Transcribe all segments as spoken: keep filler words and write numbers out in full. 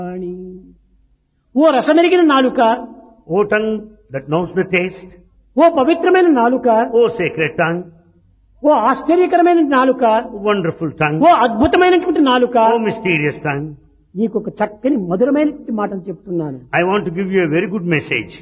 ఓ రసమెరిగిన నాలుక, O tongue that knows the taste, ఓ పవిత్రమైన నాలుక, O sacred tongue, ఓ ఆశ్చర్యకరమైన నాలుక, wonderful tongue, ఓ అద్భుతమైనటువంటి నాలుక, O mysterious tongue. నీకు ఒక చక్కని మధురమైనటువంటి మాటలు చెప్తున్నాను. I want to give you a very good message.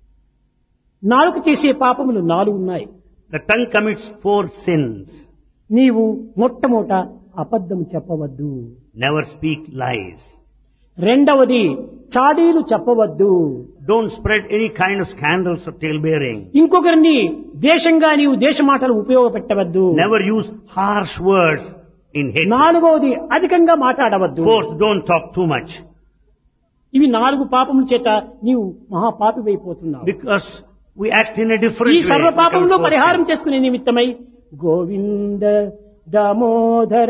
నాలుక చేసే పాపములు నాలుగు ఉన్నాయి. The tongue commits four sins. నీవు మొట్టమొదట అబద్ధం చెప్పవద్దు. Never speak lies. రెండవది చాడీలు చెప్పవద్దు. Don't spread any kind of scandals or talebearing. ఇంకొకరిని దేశంగా నీవు దేశ మాటలు ఉపయోగపెట్టవద్దు. Never use harsh words in hate. నాలుగవది అధికంగా మాట్లాడవద్దు. Fourth, don't talk too much. ఇవి నాలుగు పాపముల చేత నీవు మహాపాపివైపోతున్నావు. Because we act in a different ఈ way. సర్వ పాపంలో Because పరిహారం చేసుకునే నిమిత్తమై Govinda Damodara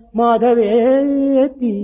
మాధవేతి.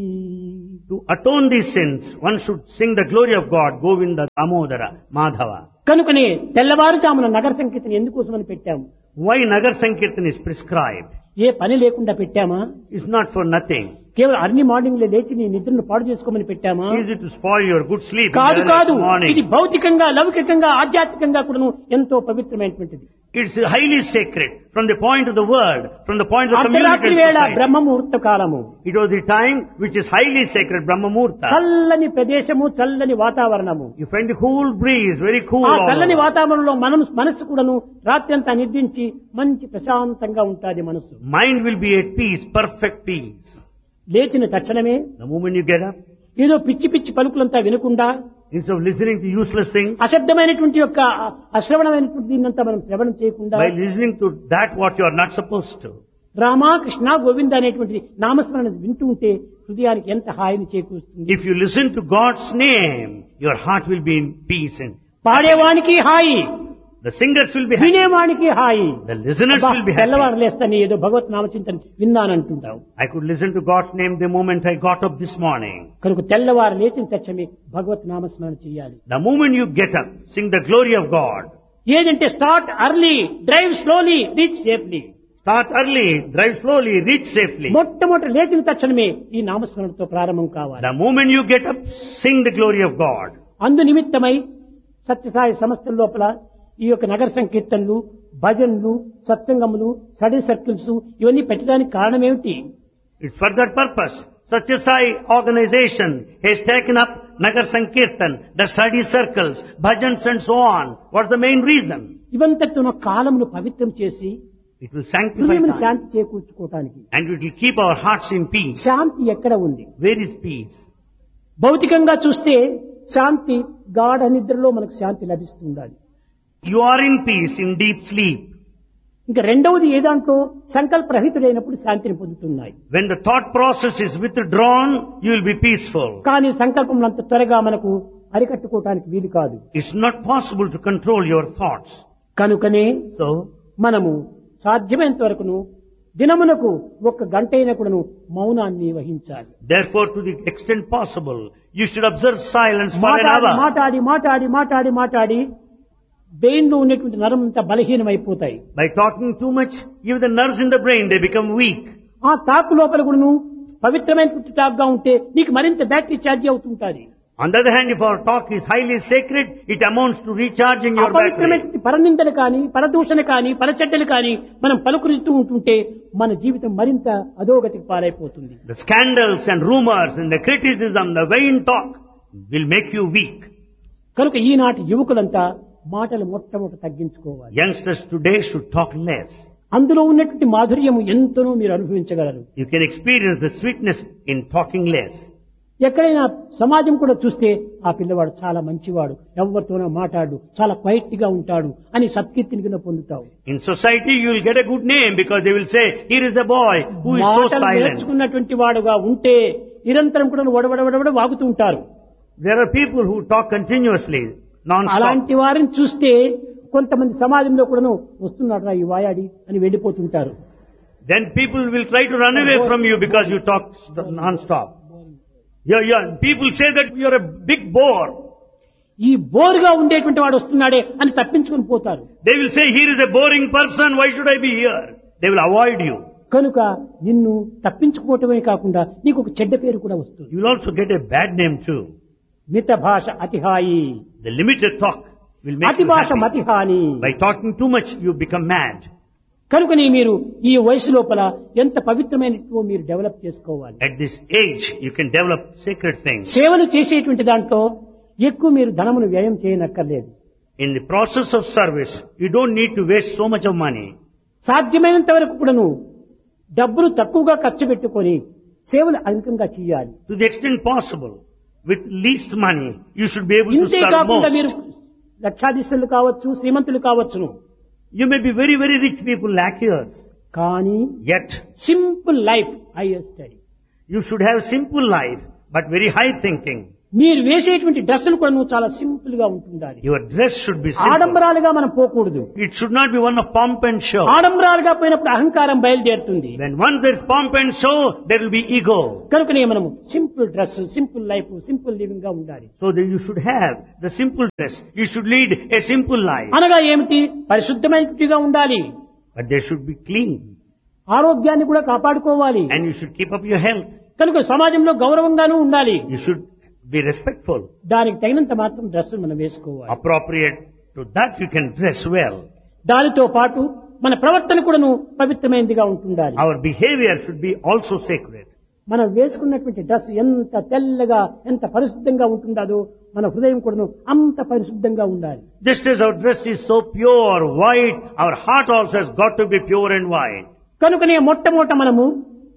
to atone these sins, one should sing the glory of God, Govinda, Damodara, Madhava. కనుకనే తెల్లవారుజామున నగర సంకీర్తన ఎందుకోసమని పెట్టాము? Why Nagar Sankirtan is prescribed? ఏ పని లేకుండా పెట్టామా? It's not for nothing. కేవలం అర్లీ మార్నింగ్ లో లేచి నీ నిద్రను పాడు చేసుకోమని పెట్టామా? Is it to spoil your good sleep in కాదు the కాదు, early morning? ఇది భౌతికంగా లౌకికంగా ఆధ్యాత్మికంగా కూడాను ఎంతో పవిత్రమైనటువంటిది. It's highly sacred from the point of the world, from the point of the community అర్ధరాత్రి and వేళ society. బ్రహ్మ ముహూర్త కాలము. It was the time which is highly sacred, Brahma Muhurta. చల్లని ప్రదేశము, చల్లని వాతావరణము. You find the cool breeze, very cool. ఆ all చల్లని over. వాతావరణంలో మనం మనస్సు కూడాను రాత్రి అంతా నిద్రించి మంచి ప్రశాంతంగా ఉంటుంది మనస్సు. Mind will be at peace, perfect peace. లేచిన తక్షణమే The moment you get up, ఏదో పిచ్చి పిచ్చి పలుకులంతా వినకుండా instead of listening to useless things, అశబ్దమైనటువంటి యొక్క అశ్రవణమైనటువంటి దీన్నంతా మనం శ్రవణం చేయకుండా by listening to that what you are not supposed to, Rama Krishna Govinda అనేటువంటి నామస్మరణ వింటూ ఉంటే హృదయానికి ఎంత హాయిని చేకూరుస్తుంది. if you listen to God's name, your heart will be in peace and పాడేవానికి hi, the singers will be happy, వినేవానికి hi. the listeners will be happy. తెల్లవారు లేస్తాను ఏదో భగవత్ నామచింతన విన్నానంటుంటావు. I could listen to God's name the moment I got up this morning. కనుక తెల్లవారు లేచిన తక్షణమే భగవత్ నామస్మరణ చేయాలి. The moment you get up, sing the glory of God. ఏదంటే start early, drive slowly, reach safely. Start early, drive slowly, reach safely. మొట్టమొదటి లేచిన తక్షణమే ఈ నామస్మరణతో ప్రారంభం కావాలి. The moment you get up, sing the glory of God. అందు నిమిత్తమై సత్యసాయి సంస్థల లోపల ఈ యొక్క నగర సంకీర్తనలు, భజనలు, సత్సంగములు, స్టడీ సర్కిల్స్ ఇవన్నీ పెట్టడానికి కారణం ఏమిటి? It's for that purpose. Satyasai organization has taken up Nagar Sankirtan, the study circles, bhajans and so on. What's the main reason? ఇవంతటితో కాలమును పవిత్రం చేసి It will sanctify హృదయమును time. Shanti చేకూర్చుకోవటానికి. And it will keep our hearts in peace. శాంతి ఎక్కడ ఉంది? Where is peace? భౌతికంగా చూస్తే శాంతి గాఢ నిద్రలో మనకు శాంతి లభిస్తుండాలి. You are in peace in deep sleep. ఇంకా రెండవది ఏదాంట్లో సంకల్పరహితుడైనప్పుడు శాంతిని పొందుతున్నాయి. When the thought process is withdrawn, you will be peaceful. కానీ సంకల్పం అంత త్వరగా మనకు అరికట్టుకోవటానికి వీలు కాదు. It's not possible to control your thoughts. కనుకనే So, మనము సాధ్యమైనంత వరకును దినమునకు ఒక్క గంట అయినా కూడాను మౌనాన్ని వహించాలి. therefore, to the extent possible, you should observe silence for an మాట్లాడి hour. మాట్లాడి మాట్లాడి మాట్లాడి మాట్లాడి బ్రెయిన్ లో ఉన్నటువంటి నరమంతా బలహీనమైపోతాయి. By talking too much, even the nerves in the brain, they become weak. ఆ తాకు లోపల కూడాను పవిత్రమైనటువంటి టాక్ గా ఉంటే నీకు మరింత బ్యాటరీ ఛార్జ్ అవుతుంటుంది. On the other hand, if our talk is highly sacred, it amounts to recharging your battery. అపవిత్రమైనటువంటి పరనిందలు కానీ, పరదూషణ కానీ, పరచెడ్డలు కానీ మనం పలుకురిస్తూ ఉంటుంటే మన జీవితం మరింత అధోగతికి పాలైపోతుంది. The scandals and rumors and the criticism, the vain talk will make you weak. కనుక ఈనాటి యువకులంతా మాటలు మొట్టమొదట తగ్గించుకోవాలి. Youngsters today should talk less. అందులో ఉన్నటువంటి మాధుర్యము ఎంతనో మీరు అనుభవించగలరు. You can experience the sweetness in talking less. ఎక్కడైనా సమాజం కూడా చూస్తే ఆ పిల్లవాడు చాలా మంచివాడు, ఎవరితోనో మాట్లాడు, చాలా క్వైట్ గా ఉంటాడు అని సత్కీర్తిని కింద పొందుతావు. In society, you will get a good name because they will say, here is a boy who is so మాటలు silent. నేర్చుకున్నటువంటి వాడుగా ఉంటే నిరంతరం కూడా వడవడవడవడ వాగుతూ ఉంటారు. There are people who talk continuously, non-stop. అలాంటి వారిని చూస్తే కొంతమంది సమాజంలో కూడాను వస్తున్నాడు రా ఈ వాయాడి అని వెళ్ళిపోతుంటారు. Then people will try to run away from you because you talk st- non-stop. Yeah, yeah. People say that you are a big bore. ఈ బోరుగా ఉండేటువంటి వాడు వస్తున్నాడే అని తప్పించుకొని పోతారు. They will say, here is a boring person, why should I be here? They will avoid you. కనుక నిన్ను తప్పించుకోవటమే కాకుండా నీకు ఒక చెడ్డ పేరు కూడా వస్తుంది. You will also get a bad name too. మిత భాష అతిహాయి, The limited talk will make అతి you భాష happy. మతిహాని. By talking too much, you become mad. కనుకనే మీరు ఈ వయసు లోపల ఎంత పవిత్రమైనటువంటి మీరు డెవలప్ చేసుకోవాలి. At this age, you can develop sacred things. సేవలు చేసేటువంటి దాంట్లో ఎక్కువ మీరు ధనమును వ్యయం చేయనక్కర్లేదు. In the process of service, you don't need to waste so much of money. సాధ్యమైనంత వరకు కూడాను డబ్బులు తక్కువగా ఖర్చు పెట్టుకొని సేవలు అధికంగా చేయాలి. To the extent possible, with least money, you should be able to ఇంతే serve కాకుండా మీరు most. లక్షాధీశులు కావచ్చు, శ్రీమంతులు కావచ్చును, You may be very, very rich people, lakh years. కానీ Yet, simple life hire study. you should have simple life, but very high thinking. మీరు వేసేటువంటి డ్రెస్సులు కూడా నువ్వు చాలా సింపుల్ గా ఉంటుండాలి. Your dress should be simple. ఆడంబరాలుగా మనం పోకూడదు. It should not be one of pomp and show. ఆడంబరాలుగా పోయినప్పుడు అహంకారం బయలుదేరుతుంది. When once there is pomp and show, there will be ego. కనుకనే మనము simple dress, simple life, simple living గా ఉండాలి. So that you should have the simple dress. You should lead a simple life. అనగా ఏమిటి? పరిశుద్ధమైనట్టుగా ఉండాలి. But they should be clean. ఆరోగ్యాన్ని కూడా కాపాడుకోవాలి. And you should keep up your health. కనుక సమాజంలో గౌరవంగానూ ఉండాలి. You should be respectful. దానికి తగినంత మాత్రం డ్రెస్ మనం వేసుకోవాలి. Appropriate to that you can dress well. దానితో పాటు మన ప్రవర్తన కూడాను పవిత్రమైనదిగా ఉంటుండాలి. Our behavior should be also sacred. మనం వేసుకున్నటువంటి డ్రెస్ ఎంత తెల్లగా, ఎంత పరిశుద్ధంగా ఉంటుందో మన హృదయం కూడాను అంత పరిశుద్ధంగా ఉండాలి. Just as our dress is so pure, white, our heart also has got to be pure and white. కనుకనే మొట్టమొదట మనము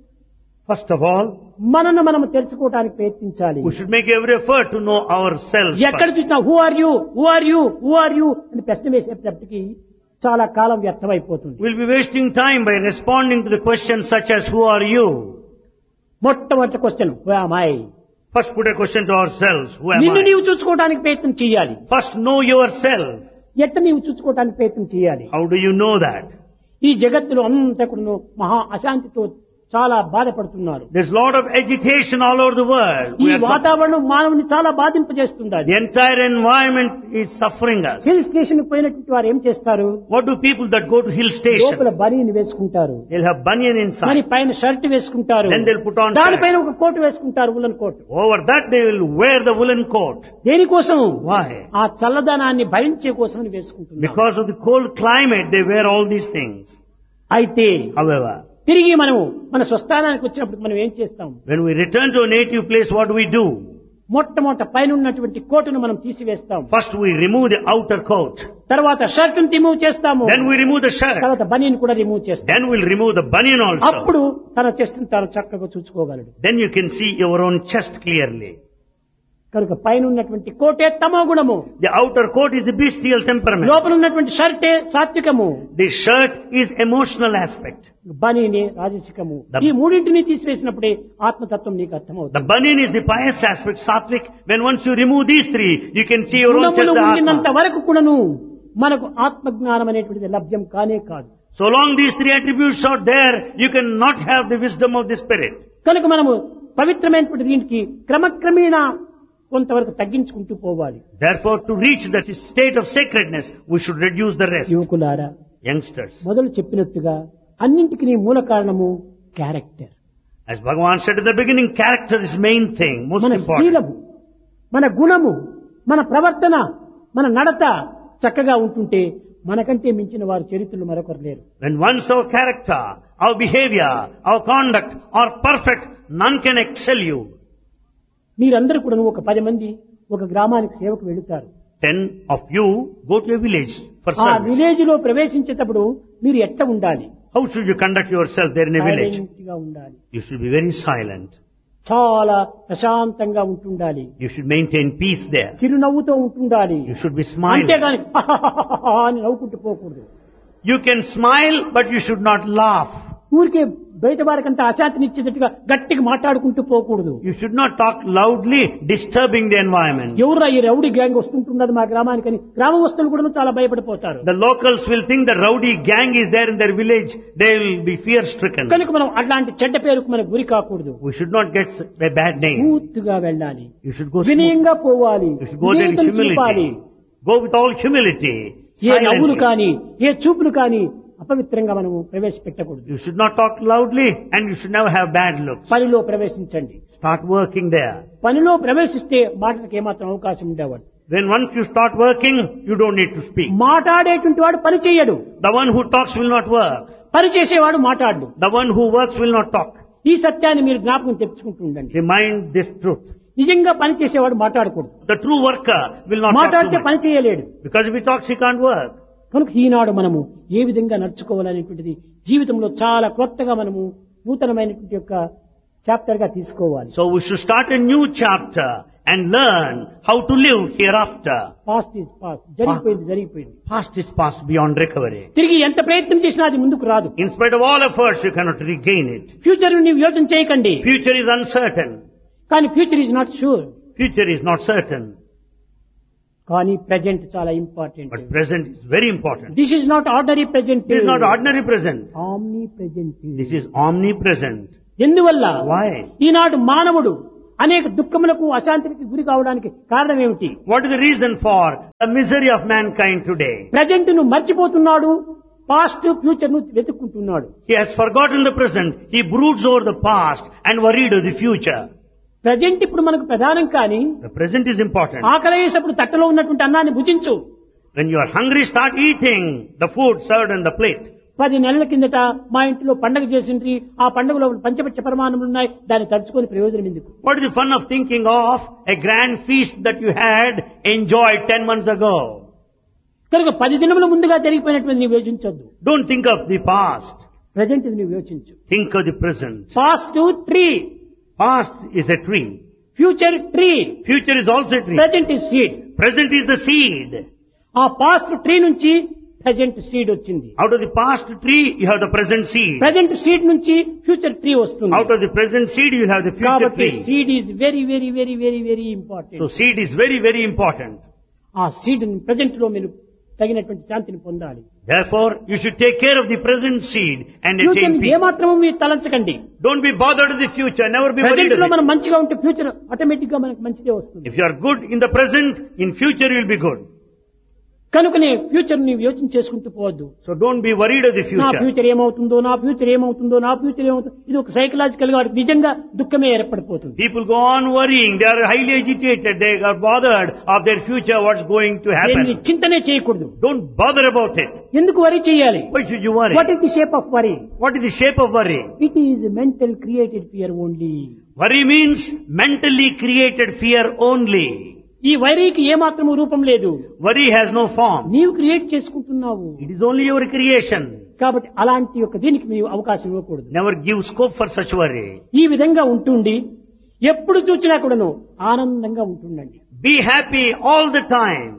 First of all, మనను మనం తెలుసుకోవడానికి ప్రయత్నించాలి. we should make every effort to know ourselves ఎక్కడ first. చూసినా who are you, who are you, who are you అని ప్రశ్న వేసేటప్పటికి చాలా కాలం వ్యర్థమైపోతుంది. We'll be wasting time by responding to the questions such as who are you? మొట్టమొదటి question who am I. First put a question to ourselves, who am నిన్ను I? నీవు చూసుకోవడానికి ప్రయత్నం చేయాలి. First know yourself. ఎట్ట నీవు చూసుకోవడానికి ప్రయత్నం చేయాలి. How do you know that? ఈ జగత్తులో అంతా కూడా మహా అశాంతితో చాలా బాధపడుతున్నారు. There's a lot of agitation all over the world. ఈ We are suffering. వాతావరణం మానవుని చాలా బాధింపజేస్తుంది. The entire environment is suffering us. Hill station పోయినటువంటి వారు ఏం చేస్తారు? What do people that go to hill station? లోపల బనీని వేసుకుంటారు, They'll have banyan మరి inside. పైన షర్ట్ వేసుకుంటారు, Then they'll put on దానిపైన ఒక కోటు వేసుకుంటారు, woollen coat. Over that they will wear the woolen coat. దేనికోసం? Why? ఆ చల్లదనాన్ని భరించే కోసమని వేసుకుంటున్నారు. Because of the cold climate they wear all these things. అయితే However, తిరిగి మనము మన స్వస్థానానికి వచ్చినప్పుడు మనం ఏం చేస్తాం? when we return to a native place, what do we do? మొట్టమొదట పైన ఉన్నటువంటి కోటును మనం తీసివేస్తాం. First we remove the outer coat. తర్వాత షర్ట్ ను రిమూవ్ చేస్తాము. Then we remove the shirt. తర్వాత బనీన్ కూడా రిమూవ్ చేస్తాం. Then we'll remove the banyan also. అప్పుడు తన చెస్ట్ తాను చక్కగా చూసుకోగలడు. Then you can see your own chest clearly. కనుక పైన ఉన్నటువంటి కోటే తమో గుణము, The outer coat is the bestial temperament. లోపల ఉన్నటువంటి షర్టే సాత్వికము, The shirt is emotional aspect. బనీనే రాజసికము. The- ఈ మూడింటిని తీసివేసినప్పుడే ఆత్మతత్వం నీకు అర్థమవుతుంది. The banyan is the pious aspect, sattvic. When once you remove these three, you can see your own chest, గుణములు the ఉండినంత atma. వరకు కూడాను మనకు ఆత్మజ్ఞానం అనేటువంటిది లభ్యం కానే కాదు. So long these three attributes are there, you cannot have the wisdom of the spirit. కనుక మనము పవిత్రమైనటువంటి దీనికి క్రమక్రమేణా కొంతవరకు తగ్గించుకుంటూ పోవాలి. Therefore, to reach that state of sacredness, we should reduce the rest. యువకులారా, Youngsters, మొదలు చెప్పినట్టుగా అన్నింటికి నీ మూల కారణము character. as Bhagavan said at the beginning, character is main thing, most మన important. శీలము, మన గుణము, మన ప్రవర్తన, మన నడత చక్కగా ఉంటుంటే మనకంటే మించిన వారి చరిత్రలు మరొకరు లేరు. When once our character, our behavior, our conduct are perfect, none can excel you. మీరందరూ కూడా ఒక పది మంది ఒక గ్రామానికి సేవకు వెళుతారు. Ten of you go to a village for ఆ service. విలేజ్ లో ప్రవేశించేటప్పుడు మీరు ఎట్ట ఉండాలి? How should you conduct yourself there in a village? Silent గా ఉండాలి. You should be very silent. చాలా ప్రశాంతంగా ఉంటుండాలి. You should maintain peace there. చిరునవ్వుతో ఉంటుండాలి. You should be smiling. అంతేగాని అని నవ్వుకుంటూ పోకూడదు. You can smile, but you should not laugh. ఊరికే బయట వారికంతా అశాంతినిచ్చేటట్టుగా గట్టిగా మాట్లాడుకుంటూ పోకూడదు. You should not talk loudly, disturbing the environment. ఎవరు ఈ రౌడీ గ్యాంగ్ వస్తుంటున్నది మా గ్రామానికని గ్రామస్తులు కూడా చాలా భయపడిపోతారు. The locals will think the rowdy gang is there in their village. They will be fear stricken. కనుక మనం అట్లాంటి చెడ్డ పేరుకు మనకు గురి కాకూడదు. We should not get a bad name. పూర్తిగా వెళ్ళాలి. You should go smooth. వినయంగా పోవాలి. You should go there in విధేయతను చూపాలి. humility. Go with all humility. ఏ నవ్వులు Silently. కానీ, ఏ చూపులు కానీ అపవిత్రంగా మనము ప్రవేశపెట్టకూడదు. You should not talk loudly and you should never have bad looks. పనిలో ప్రవేశించండి. Start working there. పనిలో ప్రవేశిస్తే మాటలకు ఏమాత్రం అవకాశం ఉండేవాడు. Then once you start working, you don't need to speak. మాట్లాడేటువంటి వాడు పని చేయడు. The one who talks will not work. పని చేసేవాడు మాట్లాడు. The one who works will not talk. ఈ సత్యాన్ని మీరు జ్ఞాపకం తెచ్చుకుంటూ ఉండండి. Remind this truth. నిజంగా పని చేసేవాడు మాట్లాడకూడదు. The true worker will not talk మాట్లాడితే too పని much. చేయలేడు. Because if he talks, he can't work. కనుక ఈనాడు మనము ఏ విధంగా నడుచుకోవాలనేటువంటిది జీవితంలో చాలా కొత్తగా మనము నూతనమైనటువంటి యొక్క చాప్టర్ గా తీసుకోవాలి. So we should start a new chapter and learn how to live hereafter. Past is past. జరిగిపోయింది జరిగిపోయింది. Past is past beyond recovery. తిరిగి ఎంత ప్రయత్నం చేసినా అది ముందుకు రాదు. In spite of all efforts, you cannot regain it. Future నీవు యోచన చేయకండి. Future is uncertain. కానీ future is not sure. Future is not certain. కానీ ప్రెజెంట్ చాలా important. But present is very important. This is not ordinary present. This is not ordinary present. Omni present. This is omnipresent. ఎందువల్ల Why? ఈనాడు మానవుడు అనేక దుఃఖములకు అశాంతికి గురి కావడానికి కారణం ఏమిటి? What is the reason for the misery of mankind today? Present ను మర్చిపోతున్నాడు, past future ను వెతుక్కుంటున్నాడు. He has forgotten the present. He broods over the past and worried of the future. Present ఇప్పుడు మనకు ప్రధానం. కానీ The present is important. ఆకలి వేసినప్పుడు తట్టలో ఉన్నటువంటి అన్నాన్ని భుజించు. When you are hungry, start eating the food served on the plate. పది నెలల కిందట మా ఇంట్లో పండగ చేసిండ్రి. ఆ పండుగలో పంచపక్ష ప్రమాణములు ఉన్నాయి. దాన్ని తడుచుకొని ప్రయోజనం ఎందుకు? What is the fun of thinking of a grand feast that you had enjoyed ten months ago? కనుక పది దినముల ముందుగా జరిగిపోయినటువంటి నీవు యోచించొద్దు. Don't think of the past. Present ఇది నీవు యోచించు. Think of the present. Past tree. Past is a tree. Future tree. Future is also a tree. Present is seed. Present is the seed. ఆ past tree నుంచి present seed వచ్చింది. Out of the past tree, you have the present seed. Present seed నుంచి future tree వస్తుంది. Out of the present seed, you have the future కాబట్టి tree. Seed is very very very very very important. So seed is very, very important. ఆ seed present లో మీరు తగినటువంటి శాంతిని పొందాలి. Therefore, you should take care of the present seed and future attain peace. ఏమాత్రము మీరు తలంచకండి. Don't be bothered with the future. Never be worried present లో of మనం it. మంచిగా ఉంటే ఫ్యూచర్ ఆటోమేటిక్ గా మనకు మంచిదే వస్తుంది. If you are good in the present, in future you will be good. కనుకనే ఫ్యూచర్ నీవు యోచన చేసుకుంటూ పోవద్దు. So don't be worried of the నా future. ఫ్యూచర్ ఏమవుతుందో నా ఫ్యూచర్ ఏమవుతుందో నా ఫ్యూచర్ ఏమవుతుందో ఇది ఒక సైకలాజికల్ గా వాడికి నిజంగా దుఃఖమే ఏర్పడిపోతుంది. People go on worrying. They are highly agitated. They are bothered of their future, what's going to దీన్ని happen. చింతనే చేయకూడదు. Don't bother about it. ఎందుకు వరి చేయాలి? Why should you worry? What is the shape of worry? What is the shape of worry? It is mental created fear only. Worry means mentally created fear only. ఈ వైరీకి ఏమాత్రము రూపం లేదు. Worry has no form. నీవు create చేసుకుంటున్నావు. It is only your creation. కాబట్టి అలాంటి యొక్క దీనికి నీవు అవకాశం ఇవ్వకూడదు. Never give scope for such worry. ఈ విధంగా ఉంటుండి ఎప్పుడు చూసినా కూడాను ఆనందంగా ఉంటుండండి. Be happy all the time.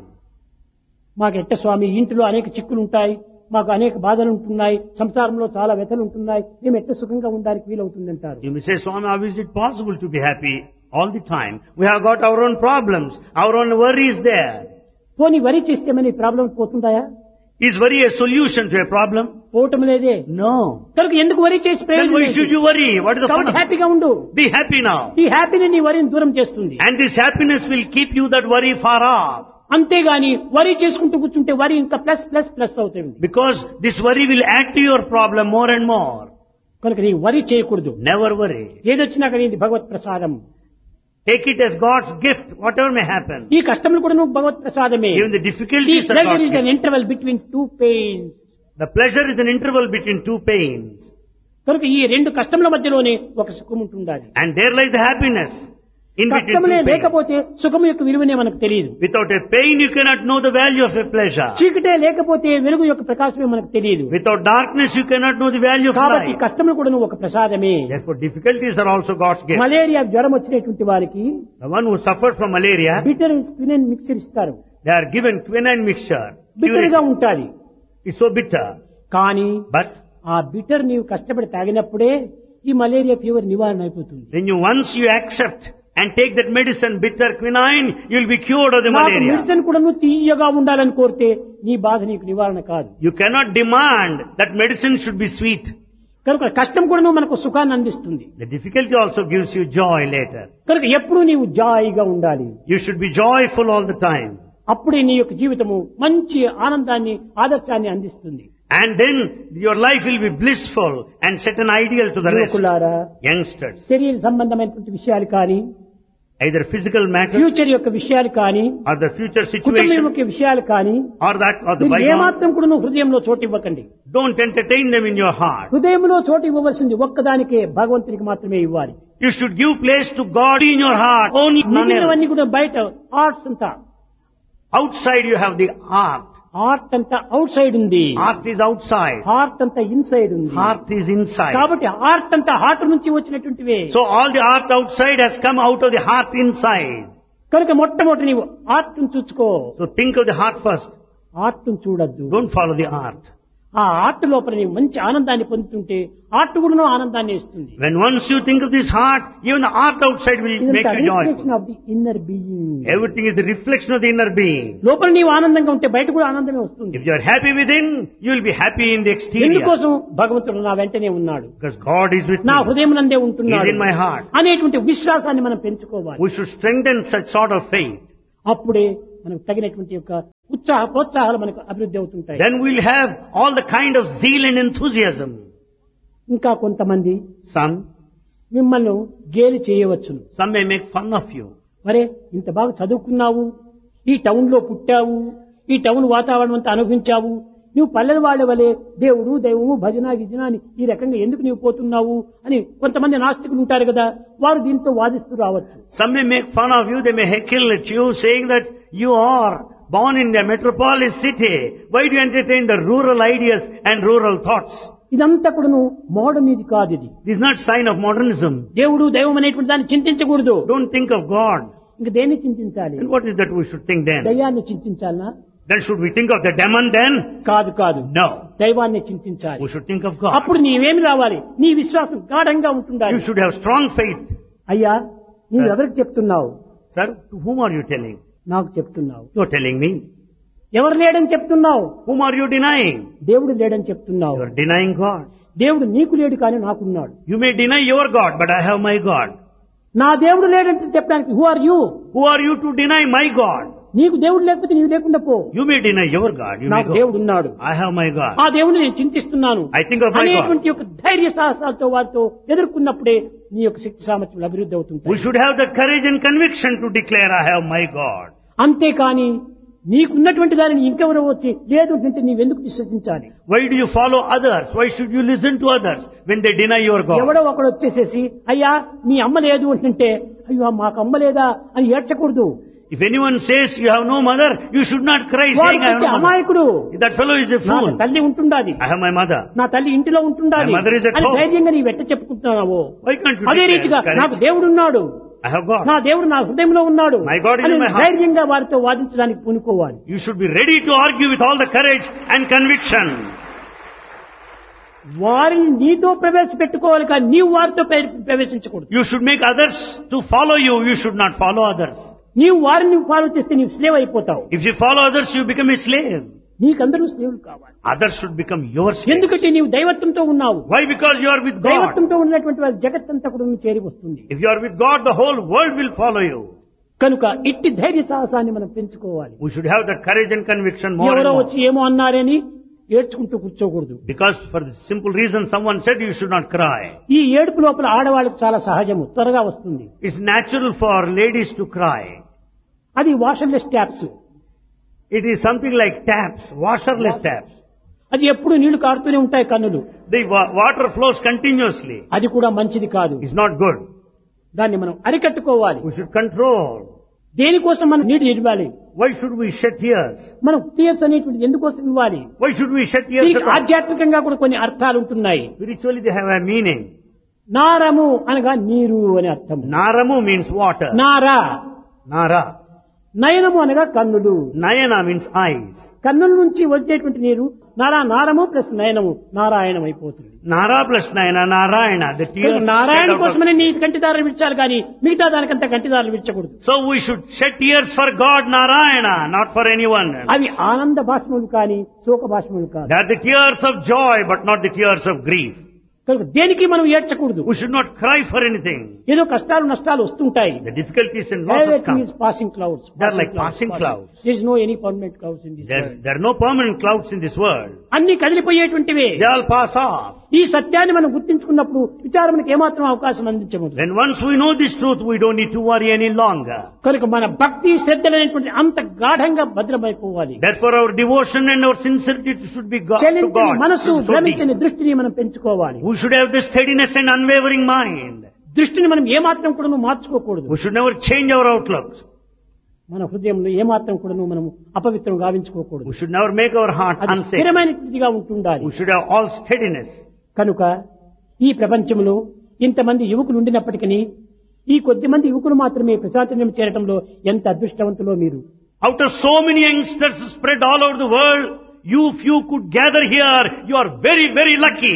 మాకు ఎట్ట స్వామి ఇంటిలో అనేక చిక్కులు ఉంటాయి, మాకు అనేక బాధలు ఉంటున్నాయి, సంసారంలో చాలా వ్యతలు ఉంటున్నాయి, మేము ఎట్ట సుఖంగా ఉండడానికి వీలవుతుందంటారు. You may say, Swami, how is it possible to be happy all the time? We have got our own problems, our own worries there. పోనీ వరి చేస్తే మన problem పోతుందాయా? Is worry a solution to a problem? పోవటం లేదే. No. కనుక ఎందుకు వరి చేసి Then why ప్రయోజనం should you worry? What is the fun ఏంటి? of it? హ్యాపీగా ఉండు. Be happy now. ఈ హ్యాపీని నీ వరిని దూరం చేస్తుంది. And this happiness will keep you that worry far off. అంతేగాని వరి చేసుకుంటూ కూర్చుంటే వరి ఇంకా ప్లస్ ప్లస్ ప్లస్ అవుతుంది. Because this worry will add to your problem more and more. కనుక నీ వరి చేయకూడదు. Never worry. ఏదొచ్చినా కానీ ఇది భగవత్ ప్రసాదం. Take it as God's gift, whatever may happen. ఈ కష్టములు కూడా నువ్వు భగవత్ ప్రసాదమే. Even the difficulties are pleasure God's is an gift. Interval between two pains. The pleasure is an interval between two pains. కనుక ఈ రెండు కష్టముల మధ్యలోనే ఒక సుఖం ఉంటుండాలి. And there lies the happiness. In between కష్టములే two pains. లేకపోతే సుఖం యొక్క విలువనే మనకు తెలియదు. Without a pain, you cannot know the value of a pleasure. చీకటే లేకపోతే వెలుగు యొక్క ప్రకాశమే మనకు తెలియదు. Without darkness, you cannot know the value of కాబట్టి light. కష్టములు కూడా ఒక ప్రసాదమే. Therefore, difficulties are also God's gift. Malaria జ్వరం వచ్చినటువంటి వారికి The one who suffered from malaria, bitter quinine mixture ఇస్తారు. they are given quinine mixture. Bitter గా ఉంటాది. It's so bitter. కానీ But ఆ బిటర్ నీవు కష్టపడి తాగినప్పుడే ఈ మలేరియా ఫీవర్ నివారణ అయిపోతుంది. when you once you accept and take that medicine, bitter quinine, you will be cured of the నాకు malaria. మెడిసిన్ కూడా నువ్వు తీయగా ఉండాలని కోరితే నీ బాధ నీకు నివారణ కాదు. You cannot demand that medicine should be sweet. కనుక కష్టం కూడా నువ్వు మనకు సుఖాన్ని అందిస్తుంది. The difficulty also gives you joy later. కనుక ఎప్పుడు నీవు జాయిగా ఉండాలి. You should be joyful all the time. అప్పుడే నీ యొక్క జీవితము మంచి ఆనందాన్ని ఆదర్శాన్ని అందిస్తుంది. And then your life will be blissful and set an ideal to the rest. యువకులారా, Youngsters, శరీర సంబంధమైనటువంటి విషయాలు కానీ, either physical matter ఫ్యూచర్ యొక్క విషయాలు కానీ, or the future కుటుంబం situation యొక్క విషయాలు కానీ or that or the మీరు bygone, ఏమాత్రం కూడా నువ్వు హృదయంలో చోటు ఇవ్వకండి. don't entertain them in your heart. హృదయంలో చోటు ఇవ్వవలసింది ఒక్కదానికే, భగవంతునికి మాత్రమే ఇవ్వాలి. You should give place to God in your heart, only none else. మిగిలినవన్నీ కూడా బయట ఆర్ట్స్ అంతా, Outside you have the art. Art అంతా అవుట్ సైడ్ ఉంది, Art is outside. హార్ట్ అంతా ఇన్సైడ్ ఉంది. Heart is inside. కాబట్టి ఆర్ట్ అంతా హార్ట్ నుంచి వచ్చినటువంటివే. So all the art outside has come out of the heart inside. కనుక మొట్టమొదటి నీవు ఆర్ట్ చూసుకో, So think of the heart first. Art చూడద్దు. Don't follow the art. ఆ ఆర్ట్ లోపల నీవు మంచి ఆనందాన్ని పొందుతుంటే ఆర్ట్ కూడా ఆనందాన్ని ఇస్తుంది. When once you think of this heart, even the art outside will make ఇదంతా you reflection joyful. Of the inner being. Everything is the reflection of the inner being. లోపల నీవు ఆనందంగా ఉంటే బయట కూడా ఆనందమే వస్తుంది. If you are happy within, you will be happy in the exterior. ఎందుకోసం? భగవంతుడు నా వెంటనే ఉన్నాడు, Because God is with నా me. హృదయం నందే He is ఉంటున్నాడు in my heart. అనేటువంటి విశ్వాసాన్ని మనం పెంచుకోవాలి. We should strengthen such sort of faith. అప్పుడే మనకు తగినటువంటి యొక్క ఉత్సాహ ప్రోత్సాహాలు మనకు అభివృద్ధి అవుతుంటాయి. Then we'll have all the kind of zeal and enthusiasm. ఇంకా కొంతమంది Some, మిమ్మల్ని గేలి చేయవచ్చును. some may make fun of you. మరే ఇంత బాగా చదువుకున్నావు, ఈ టౌన్ లో పుట్టావు, ఈ టౌన్ వాతావరణం అంతా అనుభవించావు, నువ్వు పల్లెల వాళ్ళ వలె దేవుడు దైవము భజన గిజన అని ఈ రకంగా ఎందుకు నీవు పోతున్నావు అని కొంతమంది నాస్తికులు ఉంటారు కదా, వారు దీంతో వాదిస్తూ రావచ్చు. Some may make fun of you, they may heckle at you, saying that you are born in the metropolis city. Why do you entertain the rural ideas and rural thoughts? ఇదంతా కూడా మోడర్న్ ఇది కాదు. ఇది This is not sign of modernism. దేవుడు దైవం అనేటువంటి దాన్ని చింతించకూడదు. Don't think of God. ఇంక దేన్ని చింతించాలి? And what is that we should think then? దయ్యాన్ని చింతించాలనా? Then should we think of the demon then? కాదు కాదు, No. దైవాన్ని చింతించాలి. We should think of God. అప్పుడు నీవేమి రావాలి? నీ విశ్వాసం గాఢంగా ఉంటుండాలి. You should have strong faith. అయ్యా, నీవు Sir. ఎవరికి చెప్తున్నావు? Sir, to whom are you telling? నాకు చెప్తున్నావు. You are telling me. ఎవరు లేడని చెప్తున్నావు? Whom are you denying? దేవుడు లేడని చెప్తున్నావు. You are denying God. దేవుడు నీకు లేడు కానీ నాకున్నాడు. You may deny your God, but I have my God. నా దేవుడు లేడంటే చెప్పడానికి who are you? Who are you to deny my God? నీకు దేవుడు లేకపోతే నీవు లేకుండా పో. You may deny your God. You may నాకు go. దేవుడు ఉన్నాడు, I have my God. ఆ దేవుడిని నేను చింతిస్తున్నాను I think of my God. అనేటువంటి యొక్క ధైర్య సాహసాలతో వారితో ఎదుర్కొన్నప్పుడే నీ యొక్క శక్తి సామర్థ్యం అభివృద్ధి We అవుతుంటాయి. should have the courage and conviction to declare I have my God. అంతేకాని నీకున్నటువంటి దానిని ఇంకెవరో వచ్చి లేదు అంటే నీవెందుకు విశ్వసించాలి? Why do you follow others? Why should you listen to others when they deny your God? ఎవడో ఒకడు వచ్చేసేసి అయ్యా మీ అమ్మ లేదు అంటే అయ్యో మాకు అమ్మ లేదా అని ఏడ్చకూడదు. If anyone says you have no mother, you should not cry వాడు saying I have వచ్చి no mother. అమాయకుడు, That fellow is a నా fool. తల్లి ఉంటుండాలి, I have my mother. నా తల్లి ఇంటిలో ఉంటుండాలి My mother is at అని home. ధైర్యంగా నీ వెట్ట చెప్పుకుంటున్నావో. Why can't you అదే declare రీతిగా courage? నాకు దేవుడున్నాడు, I have God. నా దేవుడు నా హృదయంలో ఉన్నాడు My God is అని in my heart. ధైర్యంగా వారితో వాదించడానికి పూనుకోవాలి. You should be ready to argue with all the courage and conviction. వారిని నీతో ప్రవేశపెట్టుకోవాలి కానీ నీవు వారితో ప్ర- ప్రవేశించకూడదు. You should make others to follow you. You should not follow others. నీవు వారిని ఫాలో చేస్తే నీవు స్లేవ్ అయిపోతావు. If you follow others, you become a slave. నీకందరూ స్లేవులు కావాలి. Others should become your slave. ఎందుకంటే నీవు దైవత్వంతో ఉన్నావు. Why? Because you are with God. దైవత్వంతో ఉన్నటువంటి వారి జగత్తంతా కూడా నువ్వు చేరి వస్తుంది. If you are with God, the whole world will follow you. కనుక ఇట్టి ధైర్య సాహసాన్ని మనం పెంచుకోవాలి. We should have that courage and conviction more and ఎవరో more. వచ్చి ఏమో అన్నారని ఏడ్చుకుంటూ కూర్చోకూడదు. Because for the simple reason someone said you should not cry. ఈ ఏడుపు లోపల ఆడవాళ్ళకు చాలా సహజము, త్వరగా వస్తుంది. It's natural for ladies to cry. అది వాషర్లెస్ taps. It is something like taps, washerless taps. అది ఎప్పుడు నీళ్లు కారుతూనే ఉంటాయి కన్నులు. The wa- water flows continuously. అది కూడా మంచిది కాదు. It's not good. దాన్ని మనం అరికట్టుకోవాలి. We should control. దేనికోసం మనం నీరు ఇవ్వాలి? Why should we shed tears? మనం టీయర్స్ అనేటువంటి ఎందుకోసం ఇవ్వాలి? Why should we shed tears దీనికి at all? ఆధ్యాత్మికంగా కూడా కొన్ని అర్థాలు ఉంటున్నాయి. Spiritually they have a meaning. నారము అనగా నీరు అని అర్థం. Naramu means water. Nara. Nara. నయనము అనగా కన్నులు. Nayana means eyes. కన్నుల నుంచి వచ్చేటువంటి నీరు నారా నారము ప్లస్ నయనము నారాయణం అయిపోతుంది. Nara plus Nayana, Narayana. The tears. Narayana shed out of- కోసమని నీ కంటిదారులు విడిచాలి కానీ మిగతా దానికంతా కంటిదారులు విడిచకూడదు. So we should shed tears for God, Narayana, not for anyone else. అవి ఆనంద భాష్మములు కానీ శోక భాష్మములు కాదు. They are the tears of joy, but not the tears of grief. కనుక దేనికి మనం ఏడ్చకూడదు. We should not cry for anything. ఏదో కష్టాలు నష్టాలు వస్తుంటాయి. The difficulties and losses Everything come. is passing clouds. They are like passing clouds. There is no any permanent clouds in this There, world. there are no permanent clouds in this world. అన్ని కదిలిపోయేటువంటివే. They all pass off. ఈ సత్యాన్ని మనం గుర్తించుకున్నప్పుడు విచారణకు ఏమాత్రం అవకాశం అందించము. When once we know this truth, we don't need to worry any longer. కనుక మన భక్తి శ్రద్ధలనేటువంటి అంత గాఢంగా భద్రమైపోవాలి. Therefore our devotion and our sincerity should be God, to చలించని God. మనసు, So deep. భ్రమించని దృష్టిని మనం పెంచుకోవాలి. We should have the steadiness and unwavering mind. దృష్టిని మనం ఏమాత్రం కూడా మార్చుకోకూడదు. We should never change our outlook. మన హృదయంలో ఏమాత్రం కూడా మనం అపవిత్రం గావించుకోకూడదు. We should never make our heart అది unsafe. స్థిరమైనదిగా ఉంటుండాలి. We should have all steadiness. కనుక ఈ ప్రపంచంలో ఇంతమంది యువకులు ఉండినప్పటికీ ఈ కొద్ది మంది యువకులు మాత్రమే ప్రశాంతం చేరటంలో ఎంత అదృష్టవంతులో మీరు. Out of so many youngsters spread all over the world, you few could gather here. You are very, very lucky.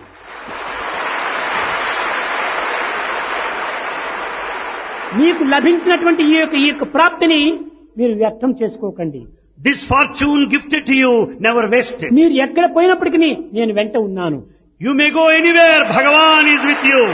మీకు లభించినటువంటి ఈ యొక్క ఈ యొక్క ప్రాప్తిని మీరు వ్యర్థం చేసుకోకండి. This fortune gifted to you, never waste it. మీరు ఎక్కడ పోయినప్పటికీ నేను వెంట ఉన్నాను. You may go anywhere, Bhagavan is with you.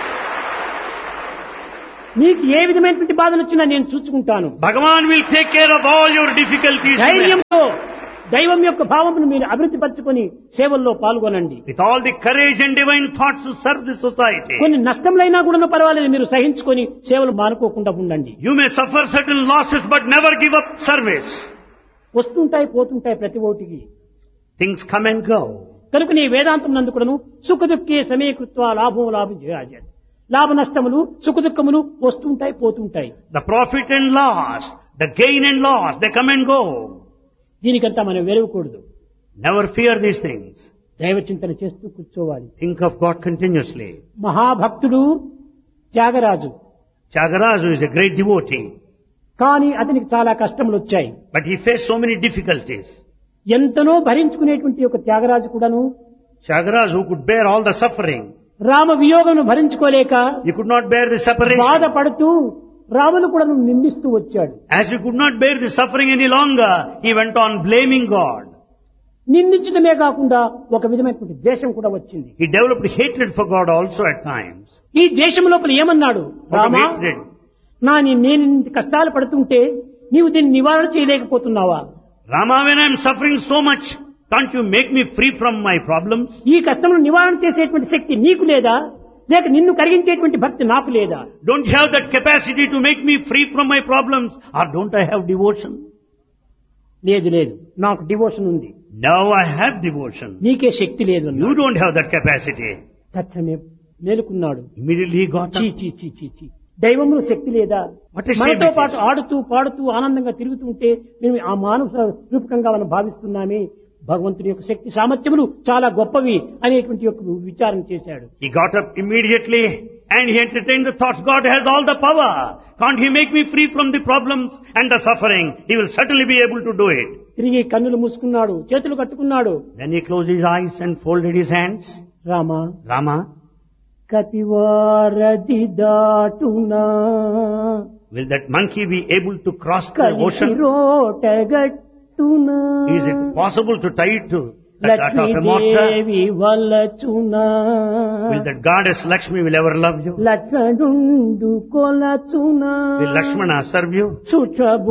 మీకు ఏ విధమైనటువంటి బాధలు వచ్చినా నేను చూసుకుంటాను. Bhagavan will take care of all your difficulties. ధైర్యంతో దైవం యొక్క భావమును మీరు అభివృద్ధి పరచుకొని సేవల్లో పాల్గొనండి. With all the courage and divine thoughts to serve the society. కొన్ని నష్టములైనా కూడా పర్వాలేదు, మీరు సహించుకొని సేవలు మానుకోకుండా ఉండండి. You may suffer certain losses but never give up service. వస్తుంటాయి పోతుంటాయి ప్రతి ఓటికి. Things come and go. కనుక నీ వేదాంతం నందు కూడాను సుఖ దుఃఖే సమీకృత్వ లాభం లాభ జయాజ. లాభ నష్టములు సుఖ దుఃఖములు వస్తుంటాయి పోతుంటాయి. The profit and loss, the gain and loss, they come and go. దీనికంతా మనం వెరవకూడదు. Never fear these things. దైవ చింతన చేస్తూ కూర్చోవాలి. Think of God continuously. మహాభక్తుడు Tyagaraju. Tyagaraja is a great devotee. కానీ అతనికి చాలా కష్టములు వచ్చాయి. But he faced so many difficulties. ఎంతనో భరించుకునేటువంటి ఒక త్యాగరాజు కూడాను Tyagaraja, who could bear all the suffering, Rama వియోగమును భరించుకోలేక he could not bear the separation. బాధపడుతూ రామును కూడా నిందిస్తూ వచ్చాడు. As he could not bear the suffering any longer, he went on blaming God. నిందించడమే కాకుండా ఒక విధమైనటువంటి ద్వేషం కూడా వచ్చింది. He developed hatred for God also at times. ఈ ద్వేషం లోపల ఏమన్నాడు? Out of Rama, hatred. నా నీ- నేను ఇంత కష్టాలు పడుతుంటే నీవు దీన్ని నివారణ చేయలేకపోతున్నావా? Rama, when I am suffering so much, can't you make me free from my problems? ఈ కష్టమును నివారణ చేసేటువంటి శక్తి నీకు లేదా, లేక నిన్ను కరిగించేటువంటి భక్తి నాకు లేదా? Don't you have that capacity to make me free from my problems? Or don't I have devotion? లేదు లేదు, నాకు డివోషన్ ఉంది. Now I have devotion. నీకే శక్తి లేదు You అన్నాడు. don't have that capacity. తక్షణమే మేలుకున్నాడు. Immediately he got చీ up. చీ చీ చీ చీ దైవమును శక్తి లేదా? What a shame మనతో it పాటు is. ఆడుతూ పాడుతూ ఆనందంగా తిరుగుతూ ఉంటే మేము ఆ మానవ రూపకంగా మనం భావిస్తున్నామే. భగవంతుని యొక్క శక్తి సామర్థ్యములు చాలా గొప్పవి అనేటువంటి యొక్క విచారం చేశాడు. He got up immediately and he entertained the thoughts, God has all the power. Can't he make me free from the problems and the suffering? He will certainly be able to do it. తిరిగి కన్నులు మూసుకున్నాడు, చేతులు కట్టుకున్నాడు. Then he closed his eyes and folded his hands. Rama, Rama, కతివారది దాటునా will that monkey be able to cross the ocean? రోటగట్టునా Is it possible to tie it to the that of a mortar? Lakshmidevi వలచునా Will that goddess Lakshmi will ever love you? లక్షణుండు కొలచునా Will Lakshmana serve you? సుషభు